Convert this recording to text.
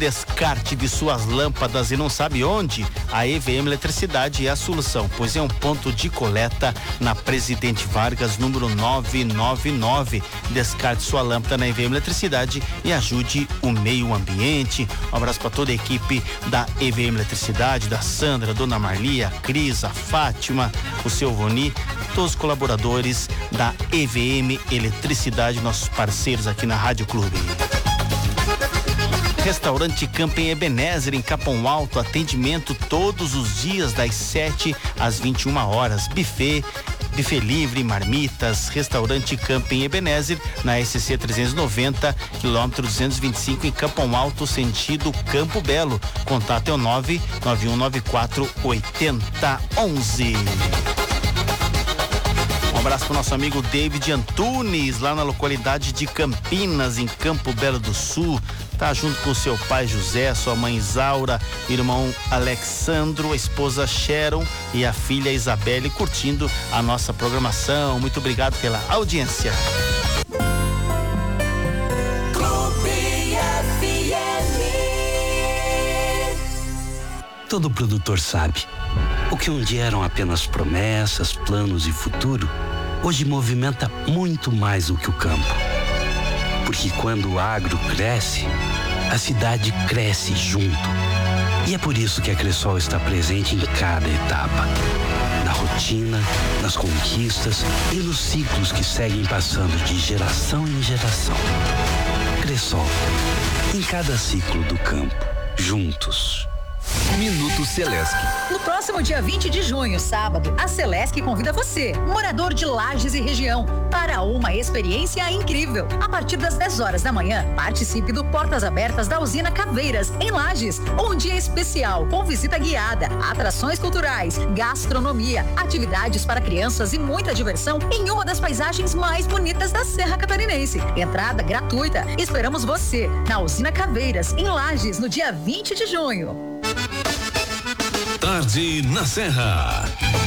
descarte de suas lâmpadas e não sabe onde? A EVM Eletricidade é a solução, pois é um ponto de coleta na Presidente Vargas, número 999. Descarte sua lâmpada na EVM Eletricidade e ajude o meio ambiente. Um abraço para toda a equipe da EVM Eletricidade, da Sandra, a Dona Marli, a Cris, a Fátima, o seu Voni, todos os colaboradores da EVM Eletricidade, nossos parceiros aqui na Rádio Clube. Restaurante Camping Ebenezer, em Capão Alto, atendimento todos os dias das 7 às 21 horas. Buffet livre, marmitas. Restaurante Camping Ebenezer, na SC 390, quilômetro 225, em Capão Alto, sentido Campo Belo. Contato é o 991948011. Um abraço para o nosso amigo David Antunes, lá na localidade de Campinas, em Campo Belo do Sul. Tá junto com o seu pai José, sua mãe Isaura, irmão Alexandro, a esposa Sharon e a filha Isabelle, curtindo a nossa programação. Muito obrigado pela audiência. Todo produtor sabe, o que um dia eram apenas promessas, planos e futuro, hoje movimenta muito mais do que o campo. Porque quando o agro cresce, a cidade cresce junto. E é por isso que a Cressol está presente em cada etapa. Na rotina, nas conquistas e nos ciclos que seguem passando de geração em geração. Cressol, em cada ciclo do campo, juntos. Minuto Celesc. No próximo dia 20 de junho, sábado, a Celesc convida você, morador de Lages e região, para uma experiência incrível. A partir das 10 horas da manhã, participe do Portas Abertas da usina Caveiras, em Lages. Um dia especial, com visita guiada, atrações culturais, gastronomia, atividades para crianças e muita diversão em uma das paisagens mais bonitas da Serra Catarinense. Entrada gratuita. Esperamos você na usina Caveiras, em Lages, no dia 20 de junho. Tarde na Serra.